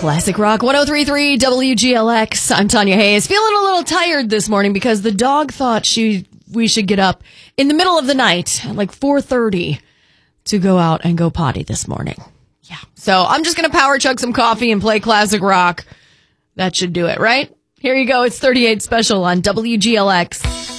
Classic Rock 103.3 WGLX. I'm Tanya Hayes. Feeling a little tired this morning because the dog thought we should get up in the middle of the night at like 4:30 to go out and go potty this morning. Yeah. So I'm just going to power chug some coffee and play classic rock. That should do it, right? Here you go. It's 38 Special on WGLX.